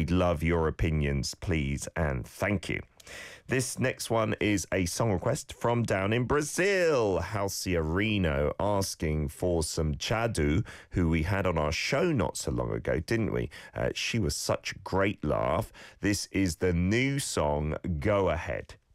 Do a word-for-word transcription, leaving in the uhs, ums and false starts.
We'd love your opinions, please, and thank you. This next one is a song request from down in Brazil. Halciarino asking for some Chadu, who we had on our show not so long ago, didn't we? Uh, she was such a great laugh. This is the new song, Go Ahead.